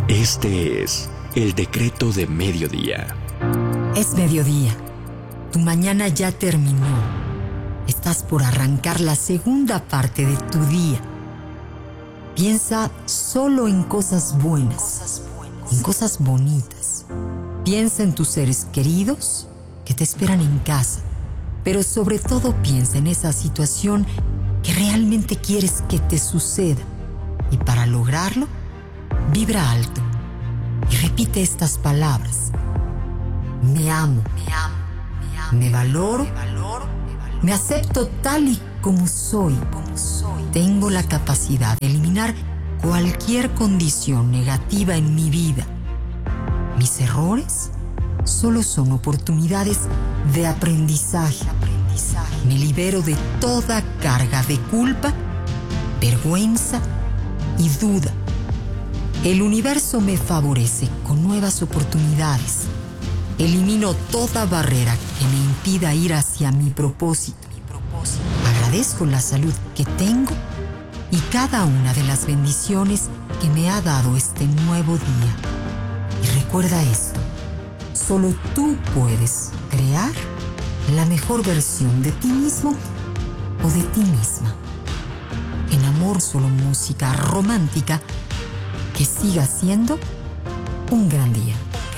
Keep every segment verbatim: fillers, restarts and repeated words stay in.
Este es el decreto de mediodía. Es mediodía. Tu mañana ya terminó. Estás por arrancar la segunda parte de tu día. Piensa solo en cosas buenas, en cosas bonitas. Piensa en tus seres queridos que te esperan en casa, pero sobre todo piensa en esa situación que realmente quieres que te suceda. Y para lograrlo, vibra alto y repite estas palabras. Me amo, me amo, me amo, me valoro, me valoro, me valoro. Me acepto tal y como soy, como soy. Tengo la capacidad de eliminar cualquier condición negativa en mi vida. Mis errores solo son oportunidades de aprendizaje. aprendizaje. Me libero de toda carga de culpa, vergüenza y duda. El universo me favorece con nuevas oportunidades. Elimino toda barrera que me impida ir hacia mi propósito. mi propósito. Agradezco la salud que tengo y cada una de las bendiciones que me ha dado este nuevo día. Y recuerda esto, solo tú puedes crear la mejor versión de ti mismo o de ti misma. En amor, solo música romántica que siga siendo un gran día.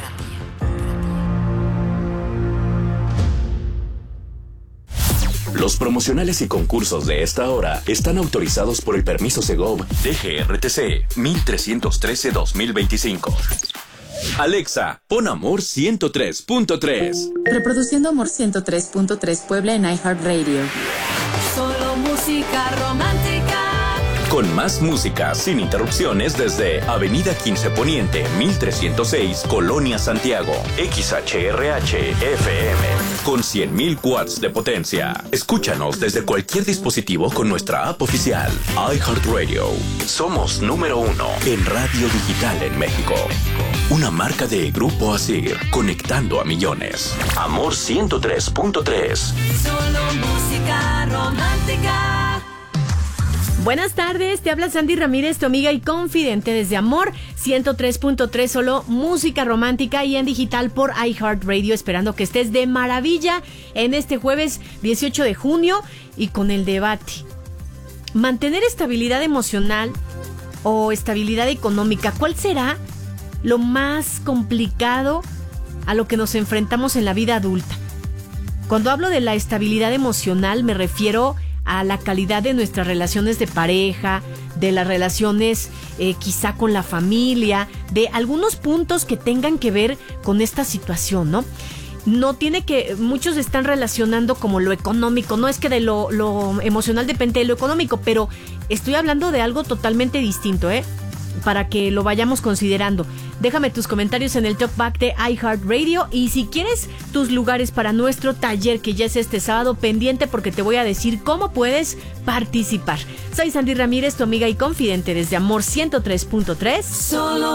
Los promocionales y concursos de esta hora están autorizados por el permiso Segov D G R T C mil trescientos trece dos mil veinticinco. Alexa, pon Amor ciento tres punto tres. Reproduciendo Amor ciento tres punto tres Puebla en iHeartRadio. Solo música romántica. Con más música sin interrupciones desde Avenida quince Poniente, mil trescientos seis, Colonia Santiago. X H R H F M. Con cien mil watts de potencia. Escúchanos desde cualquier dispositivo con nuestra app oficial. iHeartRadio. Somos número uno en radio digital en México. Una marca de Grupo Asir, conectando a millones. Amor ciento tres punto tres. Solo música romántica. Buenas tardes, te habla Sandy Ramírez, tu amiga y confidente desde Amor ciento tres punto tres, solo música romántica y en digital por iHeartRadio, esperando que estés de maravilla en este jueves dieciocho de junio y con el debate. Mantener estabilidad emocional o estabilidad económica, ¿cuál será lo más complicado a lo que nos enfrentamos en la vida adulta? Cuando hablo de la estabilidad emocional me refiero a la calidad de nuestras relaciones de pareja, de las relaciones eh, quizá con la familia, de algunos puntos que tengan que ver con esta situación, ¿no? No tiene que, muchos están relacionando como lo económico, no es que de lo, lo emocional depende de lo económico, pero estoy hablando de algo totalmente distinto, ¿eh? Para que lo vayamos considerando. Déjame tus comentarios en el Talkback de iHeartRadio y si quieres tus lugares para nuestro taller que ya es este sábado, pendiente porque te voy a decir cómo puedes participar. Soy Sandy Ramírez, tu amiga y confidente desde Amor ciento tres punto tres. Solo